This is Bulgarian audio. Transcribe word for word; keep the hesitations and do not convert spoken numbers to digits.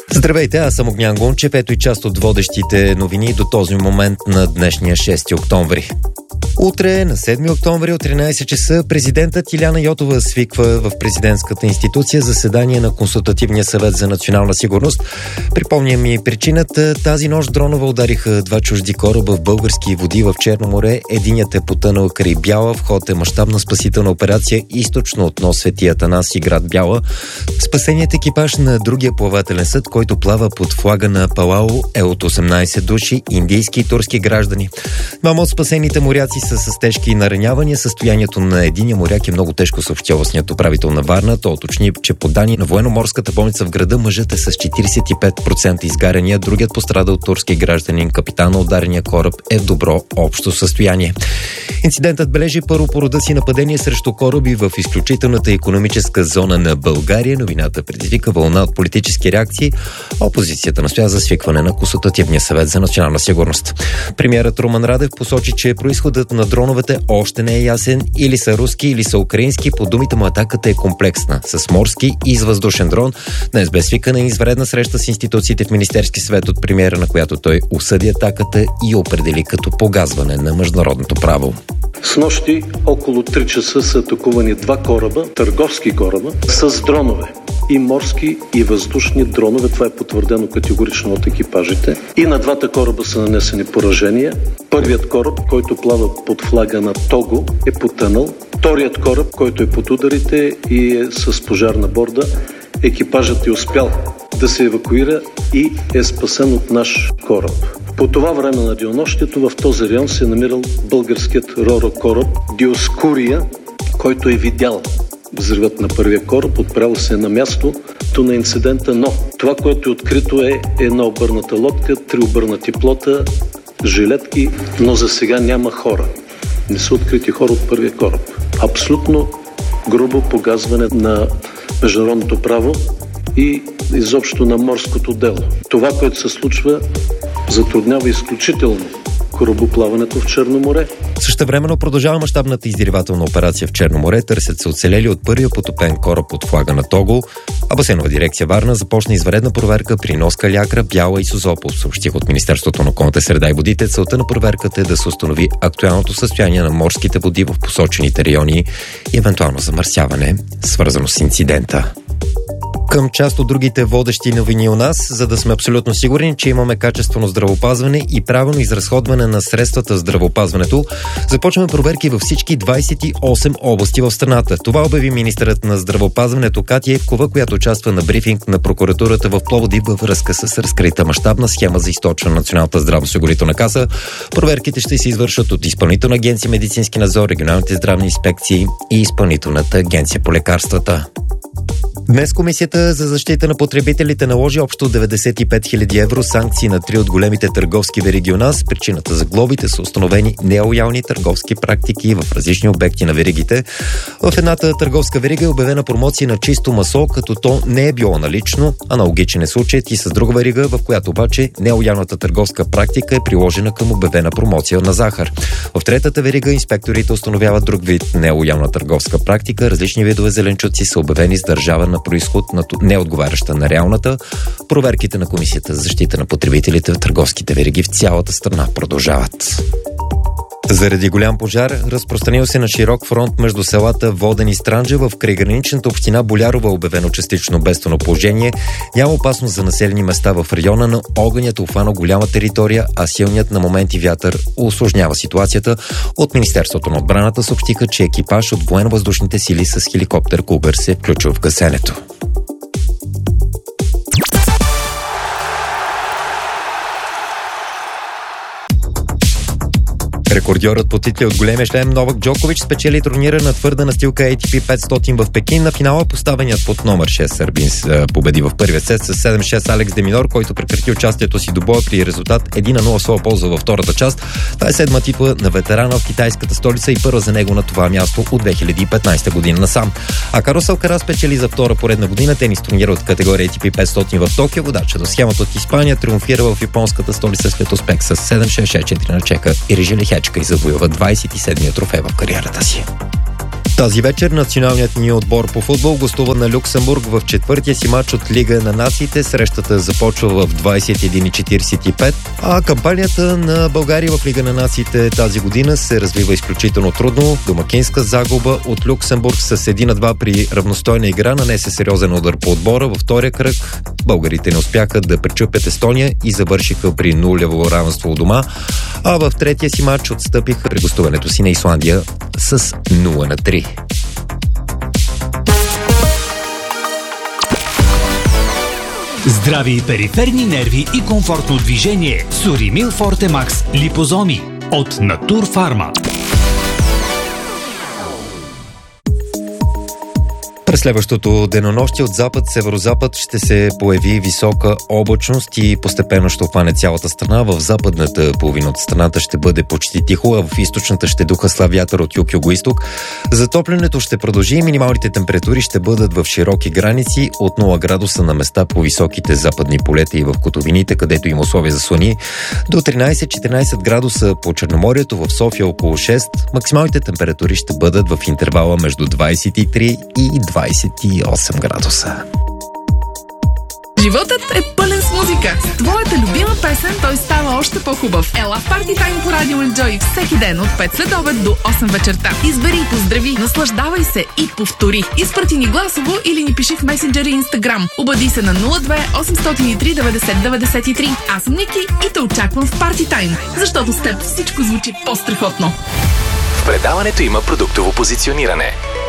Здравейте, аз съм Огнян Гунчев, ето и част от водещите новини до този момент на днешния шести октомври. Утре, на седми октомври от тринайсет часа, президентът Иляна Йотова свиква в президентската институция заседание на Консултативния съвет за национална сигурност. Припомням и причината. Тази нощ дронове удариха два чужди кораба в български води в Черно море. Единият е потънал край Бяла. В ход е мащабна спасителна операция източно от нос Свети Атанаси, град Бяла. Спасеният екипаж на другия плавателен съд, който плава под флага на Палау, е от осемнайсет души, индийски и турски граждани. Двама от спасените моряци са с тежки наранявания. Състоянието на единия моряк е много тежко, съобщи областният управител на Варна. Той уточни, че по данни на военноморската болница в града мъжът е с четирийсет и пет процента изгаряния. Другият пострадал турски гражданин, капитан на ударения кораб, е в добро общо състояние. Инцидентът бележи първо по рода си нападение срещу кораби в изключителната икономическа зона на България. Новината предизвика вълна от политически реакции. Опозицията настоя за свикване на Консултативния съвет за национална сигурност. Премиерът Румен Радев посочи, че произходът на дроновете още не е ясен. Или са руски, или са украински. По думите му атаката е комплексна, с морски и с въздушен дрон. Днес бе свикана извънредна среща с институциите в Министерски съвет от премиера, на която той осъди атаката и определи като погазване на международното право. Снощи около три часа са атакувани два кораба, търговски кораба, с дронове. И морски, и въздушни дронове. Това е потвърдено категорично от екипажите. И на двата кораба са нанесени поражения. Първият кораб, който плава под флага на Того, е потънал. Вторият кораб, който е под ударите и е с пожар на борда, екипажът е успял да се евакуира и е спасен от наш кораб. По това време на денонощието в този район се е намирал българският ро-ро кораб Диоскурия, който е видял взривът на първия кораб, отправил се на мястото на инцидента, но това, което е открито, е една обърната лодка, три обърнати плота, жилетки, но за сега няма хора. Не са открити хора от първия кораб. Абсолютно грубо погазване на международното право и изобщо на морското дело. Това, което се случва, затруднява изключително корабоплаването в Черно море. Същевременно продължава мащабната издирвателна операция в Черно море. Търсят се оцелели от първия потопен кораб под флага на Того. А Басейнова дирекция Варна започна извънредна проверка при нос Калиакра, Бяла и Созопол. Съобщих от Министерството на околната среда и водите. Целта на проверката е да се установи актуалното състояние на морските води в посочените райони и евентуално замърсяване, свързано с инцидента. Към част от другите водещи новини у нас, за да сме абсолютно сигурни, че имаме качествено здравеопазване и правилно изразходване на средствата в здравеопазването, започваме проверки във всички двайсет и осем области в страната. Това обяви министърът на здравеопазването Катя Евкова, която участва на брифинг на прокуратурата в Пловдив във връзка с разкрита мащабна схема за източване на Националната здравноосигурителна каса. Проверките ще се извършат от Изпълнителна агенция медицински надзор, регионалните здравни инспекции и Изпълнителната агенция по лекарствата. Днес Комисията за защита на потребителите наложи общо деветдесет и пет хиляди евро санкции на три от големите търговски вериги у нас. Причината за глобите са установени нелоялни търговски практики в различни обекти на веригите. В едната търговска верига е обявена промоция на чисто масло, като то не е било налично. Аналогичен е случаят и с друга верига, в която обаче нелоялната търговска практика е приложена към обявена промоция на захар. В третата верига инспекторите установяват друг вид нелоялна търговска практика. Различни видове зеленчуци са обявени с държава на произход, не отговаряща на реалната. Проверките на Комисията за защита на потребителите в търговските вериги в цялата страна продължават. Заради голям пожар, разпространил се на широк фронт между селата Воден и Странджа, в крайграничната община Болярова е обявено частично бедствено положение. Няма опасност за населени места в района, но огънят обхвана голяма територия, а силният на моменти вятър усложнява ситуацията. От Министерството на отбраната съобщиха, че екипаж от военно-въздушните сили с хеликоптер Кугър се включва в гасенето. Рекордьорът по титли от големия шлем Новак Джокович спечели турнира на твърда настилка Ей Ти Пи петстотин в Пекин. На финала поставеният под номер шест сърбин победи в първия сет с седем шест Алекс Деминор, който прекрати участието си до боя при резултат един на нула своя полза във втората част. Това е седма титла на ветерана в китайската столица и първа за него на това място от две хиляди и петнайсета година насам. А Карлос Алкарас спечели за втора поредна година тенис турнира от категория Ей Ти Пи петстотин в Токио. Водачът до схемата от Испания триумфира в японската столица след успех с седем шест шест четири на чека и Рижели Хечка и завоюва двайсет и седмия трофей в кариерата си. Тази вечер националният ни отбор по футбол гостува на Люксембург в четвъртия си матч от Лига на нациите. Срещата започва в двадесет и един и четиридесет и пет, а кампанията на България в Лига на нациите тази година се развива изключително трудно. Домакинска загуба от Люксембург с един на два при равностойна игра нанесе сериозен удар по отбора. Във втория кръг българите не успяха да пречупят Естония и завършиха при нулево равенство у дома, а в третия си матч отстъпиха при гостуването си на Исландия с нула на три. Здрави периферни нерви и комфортно движение с Уримил Форте Макс Липозоми от Натурфарма. През следващото денонощие от запад-северозапад ще се появи висока облачност и постепенно ще обхване цялата страна. В западната половина от страната ще бъде почти тихо, а в източната ще духа слаб вятър от юг-югоизток. Затоплянето ще продължи и минималните температури ще бъдат в широки граници от нула градуса на места по високите западни полета и в котловините, където има условия за слани, до тринадесет-четиринадесет градуса по Черноморието, в София около шест. Максималните температури ще бъдат в интервала между двадесет и три и двадесет и осем градуса. Животът е пълен с музика. С твоята любима песен той става още по-хубав. Ела в Party Time по Радио Enjoy всеки ден от пет след обед до осем вечерта. Избери и поздрави, наслаждавай се и повтори. Изпрати ни гласово или ни пиши в месенджер и Инстаграм. Обади се на нула две осемстотин и три деветдесет деветдесет и три. Аз съм Ники и те очаквам в Party Time, защото с теб всичко звучи по-страхотно. В предаването има продуктово позициониране.